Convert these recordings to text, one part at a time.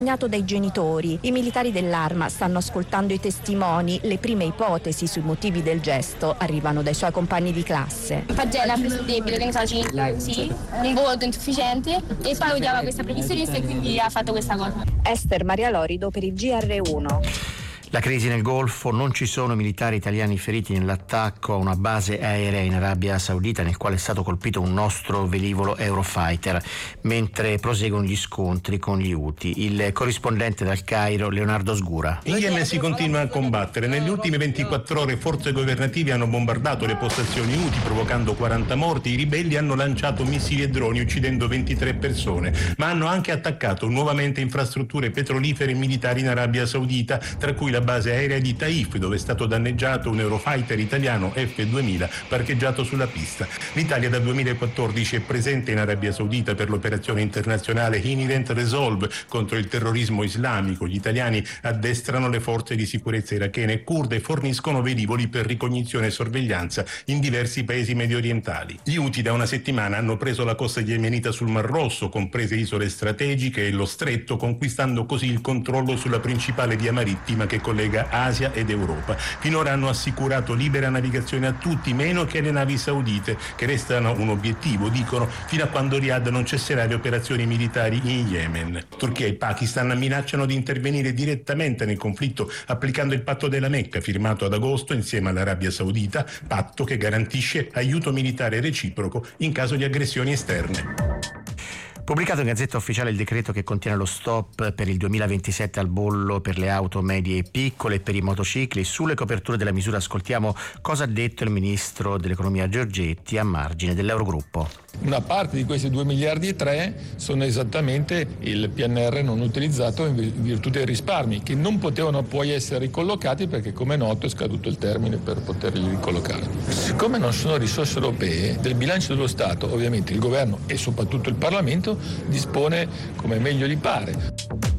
dai genitori. I militari dell'Arma stanno ascoltando i testimoni. Le prime ipotesi sui motivi del gesto arrivano dai suoi compagni di classe. Pagella ha preso il debito, che ne so, sì, un voto insufficiente e poi odiava questa professionista e quindi ha fatto questa cosa. Esther Maria Lorido per il GR1. La crisi nel Golfo, non ci sono militari italiani feriti nell'attacco a una base aerea in Arabia Saudita nel quale è stato colpito un nostro velivolo Eurofighter, mentre proseguono gli scontri con gli Houthi. Il corrispondente dal Cairo, Leonardo Sgura. In Yemen si continua a combattere. Negli ultimi 24 ore forze governative hanno bombardato le postazioni Houthi provocando 40 morti. I ribelli hanno lanciato missili e droni uccidendo 23 persone, ma hanno anche attaccato nuovamente infrastrutture petrolifere e militari in Arabia Saudita, tra cui la base aerea di Taif, dove è stato danneggiato un Eurofighter italiano F-2000 parcheggiato sulla pista. L'Italia dal 2014 è presente in Arabia Saudita per l'operazione internazionale Inherent Resolve contro il terrorismo islamico. Gli italiani addestrano le forze di sicurezza irachene e kurde e forniscono velivoli per ricognizione e sorveglianza in diversi paesi mediorientali. Gli Houthi da una settimana hanno preso la costa yemenita sul Mar Rosso, comprese isole strategiche e lo stretto, conquistando così il controllo sulla principale via marittima che collega Asia ed Europa. Finora hanno assicurato libera navigazione a tutti, meno che alle navi saudite, che restano un obiettivo, dicono, fino a quando Riyadh non cesserà le operazioni militari in Yemen. Turchia e Pakistan minacciano di intervenire direttamente nel conflitto applicando il patto della Mecca, firmato ad agosto insieme all'Arabia Saudita, patto che garantisce aiuto militare reciproco in caso di aggressioni esterne. Pubblicato in Gazzetta Ufficiale il decreto che contiene lo stop per il 2027 al bollo per le auto medie e piccole e per i motocicli. Sulle coperture della misura ascoltiamo cosa ha detto il ministro dell'economia Giorgetti a margine dell'Eurogruppo. Una parte di questi 2 miliardi e 3 sono esattamente il PNR non utilizzato in virtù dei risparmi, che non potevano poi essere ricollocati perché, come è noto, è scaduto il termine per poterli ricollocare. Siccome non sono risorse europee, del bilancio dello Stato ovviamente il governo e soprattutto il Parlamento dispone come meglio gli pare.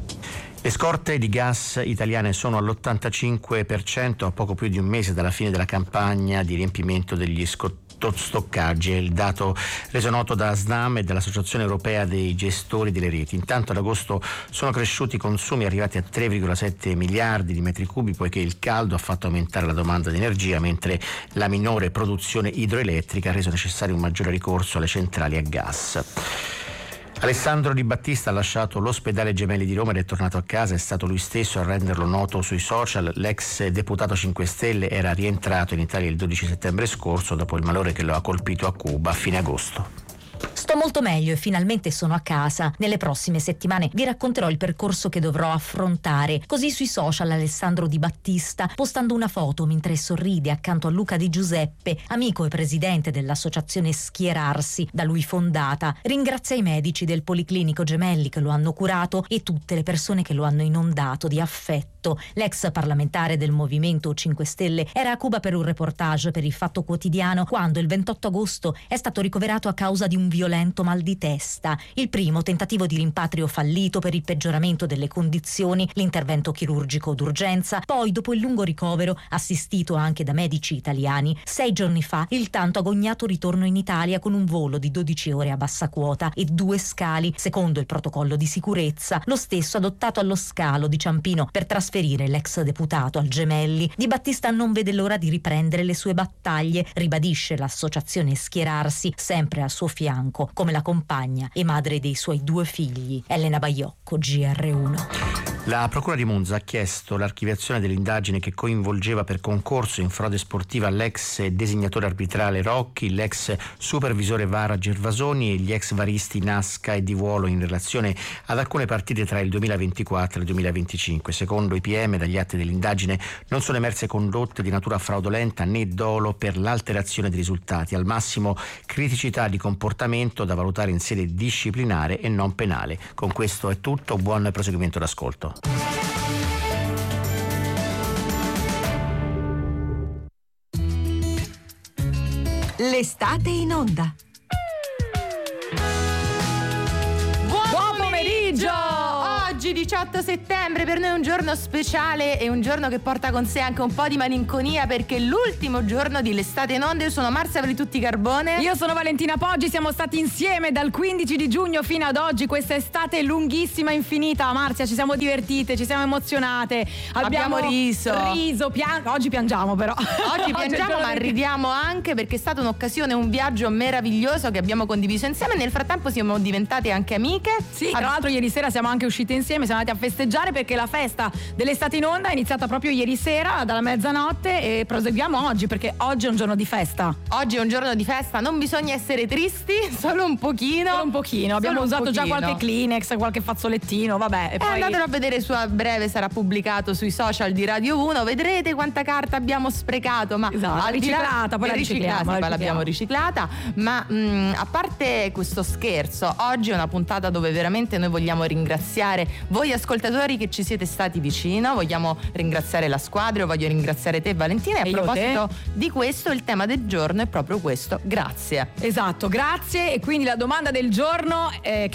Le scorte di gas italiane sono all'85% a poco più di un mese dalla fine della campagna di riempimento degli stoccaggi. È il dato reso noto da Snam e dall'Associazione Europea dei Gestori delle Reti. Intanto ad agosto sono cresciuti i consumi arrivati a 3,7 miliardi di metri cubi, poiché il caldo ha fatto aumentare la domanda di energia, mentre la minore produzione idroelettrica ha reso necessario un maggiore ricorso alle centrali a gas. Alessandro Di Battista ha lasciato l'ospedale Gemelli di Roma ed è tornato a casa. È stato lui stesso a renderlo noto sui social. L'ex deputato 5 Stelle era rientrato in Italia il 12 settembre scorso dopo il malore che lo ha colpito a Cuba a fine agosto. Sto molto meglio e finalmente sono a casa. Nelle prossime settimane vi racconterò il percorso che dovrò affrontare. Così sui social Alessandro Di Battista, postando una foto mentre sorride accanto a Luca Di Giuseppe, amico e presidente dell'associazione Schierarsi, da lui fondata. Ringrazia i medici del Policlinico Gemelli che lo hanno curato e tutte le persone che lo hanno inondato di affetto. L'ex parlamentare del Movimento 5 Stelle era a Cuba per un reportage per il Fatto Quotidiano quando il 28 agosto è stato ricoverato a causa di un violento mal di testa. Il primo tentativo di rimpatrio fallito per il peggioramento delle condizioni, l'intervento chirurgico d'urgenza, poi dopo il lungo ricovero, assistito anche da medici italiani, 6 giorni fa il tanto agognato ritorno in Italia con un volo di 12 ore a bassa quota e 2 scali, secondo il protocollo di sicurezza, lo stesso adottato allo scalo di Ciampino per trasferire l'ex deputato al Gemelli. Di Battista non vede l'ora di riprendere le sue battaglie, ribadisce l'associazione Schierarsi, sempre al suo fianco, come la compagna e madre dei suoi 2 figli. Elena Baiocco, GR1. La Procura di Monza ha chiesto l'archiviazione dell'indagine che coinvolgeva per concorso in frode sportiva l'ex designatore arbitrale Rocchi, l'ex supervisore VAR Gervasoni e gli ex varisti Nasca e Di Vuolo in relazione ad alcune partite tra il 2024 e il 2025. Secondo i PM, dagli atti dell'indagine non sono emerse condotte di natura fraudolenta né dolo per l'alterazione dei risultati, al massimo criticità di comportamento da valutare in sede disciplinare e non penale. Con questo è tutto, buon proseguimento d'ascolto. L'estate in onda. Buon pomeriggio! Oggi 18 settembre per noi è un giorno speciale e un giorno che porta con sé anche un po' di malinconia, perché è l'ultimo giorno di L'Estate in Onda. Io sono Marzia Valitutti Carbone. Io sono Valentina Poggi, siamo stati insieme dal 15 di giugno fino ad oggi, questa estate lunghissima, infinita. Marzia, ci siamo divertite, ci siamo emozionate, abbiamo riso, oggi piangiamo però. Oggi piangiamo ma ridiamo anche, perché è stata un'occasione, un viaggio meraviglioso che abbiamo condiviso insieme. Nel frattempo siamo diventate anche amiche. Sì, tra l'altro ieri sera siamo anche uscite insieme, siamo andati a festeggiare perché la festa dell'Estate in Onda è iniziata proprio ieri sera dalla mezzanotte e proseguiamo oggi perché oggi è un giorno di festa. Oggi è un giorno di festa, non bisogna essere tristi, solo un pochino. Solo un pochino, abbiamo usato già qualche Kleenex, qualche fazzolettino, vabbè. E poi andatelo a vedere, a breve sarà pubblicato sui social di Radio 1, vedrete quanta carta abbiamo sprecato, ma esatto, riciclata, poi la ricicliamo. L'abbiamo riciclata, ma a parte questo scherzo, oggi è una puntata dove veramente noi vogliamo ringraziare voi ascoltatori che ci siete stati vicino, vogliamo ringraziare la squadra, voglio ringraziare te Valentina, e a proposito di questo il tema del giorno è proprio questo, grazie. Esatto, grazie, e quindi la domanda del giorno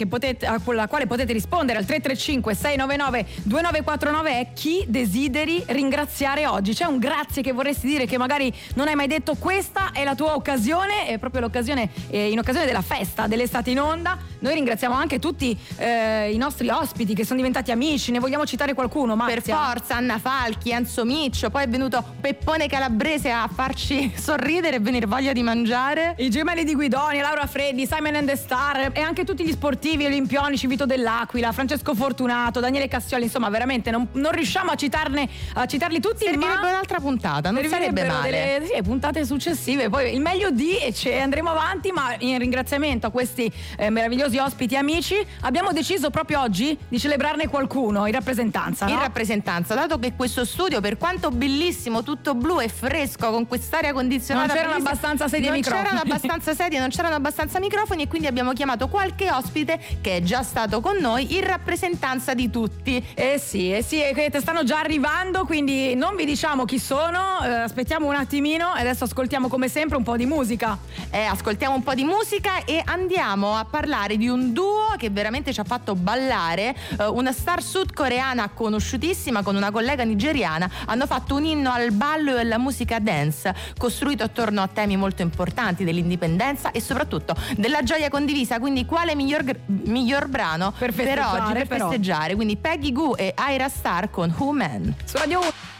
con la quale potete rispondere al 335 699 2949 è: chi desideri ringraziare oggi? C'è un grazie che vorresti dire che magari non hai mai detto? Questa è la tua occasione, è proprio l'occasione in occasione della festa dell'Estate in Onda. Noi ringraziamo anche tutti i nostri ospiti che sono diventati amici, ne vogliamo citare qualcuno, Marzia? Per forza, Anna Falchi, Enzo Miccio, poi è venuto Peppone Calabrese a farci sorridere e venire voglia di mangiare, i gemelli di Guidoni, Laura Freddi, Simon and the Star, e anche tutti gli sportivi olimpionici, Vito Dell'Aquila, Francesco Fortunato, Daniele Cassioli, insomma veramente non riusciamo a citarli tutti. Servirebbe un'altra puntata, non sarebbe male. Sì, puntate successive, poi il meglio andremo avanti, ma in ringraziamento a questi meravigliosi ospiti e amici abbiamo deciso proprio oggi di celebrarne qualcuno in rappresentanza, no? In rappresentanza, dato che questo studio, per quanto bellissimo, tutto blu e fresco, con quest'aria condizionata, non c'erano abbastanza sedie e microfoni. Non c'erano abbastanza sedie, non c'erano abbastanza microfoni, e quindi abbiamo chiamato qualche ospite che è già stato con noi in rappresentanza di tutti. Sì, che stanno già arrivando, quindi non vi diciamo chi sono, aspettiamo un attimino e adesso ascoltiamo come sempre un po' di musica. Ascoltiamo un po' di musica e andiamo a parlare di un duo che veramente ci ha fatto ballare, una star sudcoreana conosciutissima con una collega nigeriana hanno fatto un inno al ballo e alla musica dance, costruito attorno a temi molto importanti dell'indipendenza e soprattutto della gioia condivisa. Quindi quale miglior brano per oggi, per festeggiare? Quindi Peggy Gou e Ira Star con Who Man. Su Radio 1.